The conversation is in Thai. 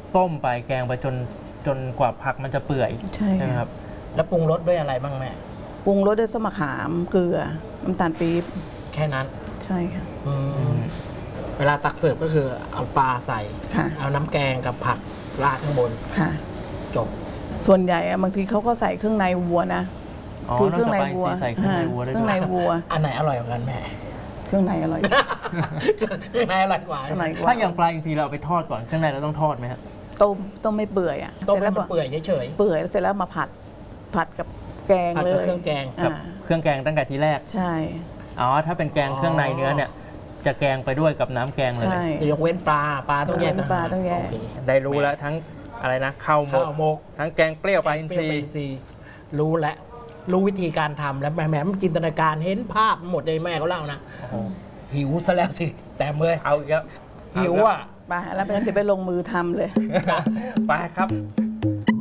ต้มไปแกงไปจนกว่าผักมันจะเปื่อยใช่ไหมครับแล้วปรุงรสด้วยอะไรบ้างแม่ปรุงรสด้วยส้มมะขามเกลือน้ำตาลปี๊บแค่นั้นใช่ค่ะเวลาตักเสิร์ฟก็คือเอาปลาใส่ค่ะเอาน้ำแกงกับผักราดข้างบนค่ะจบส่วนใหญ่บางทีเขาก็ใส่เครื่องในวัวนะอ๋อคืนอกจากปลาอินทรีย์ใส่เครื่องในวัวด้วยเครื่องในวัวอันไหนอร่อยกว่ากันแม่เครื่องในอร่อยเครื่องในอร่อยกว่าเครื่องในกว่าถ้าอย่างปลาอินทรีย์เราเอาไปทอดก่อนเครื่องในเราต้องทอดไหมครับต้มไม่เปื่อยอ่ะต้มสร็จให้แล้วมันเปื่อยเฉยเปื่อยแล้วเสร็จแล้วมาผัดกับแกงผัดเลกับยเครื่องแกงกับอ่าเครื่องแกงตั้งแต่ทีแรกใช่อ๋อถ้าเป็นแกงเครื่องในเนื้อเนี่ยจะแกงไปด้วยกับน้ำแกงเลยใช่ๆยกเว้นปลาต้องแยกปลาต้องแยกโเคได้รู้แล้วทั้งอะไรนะข้าวหมข้าก วหมกทั้งแกงเปรี้ยวปลาอินทรีเปย์รี้ยวปลาอินทรีย์รู้แล้วรู้วิธีการทำแล้วแหมมันจินตนาการเห็นภาพหมดเลยแม่เขาเล่านะโอ้โหหิวซะแล้วสิแต่เมื่อยเอาอีกแล้วหิวอ่ะไปแล้วไปงั้นเดี๋ยวไปลงมือทำเลยไปครับ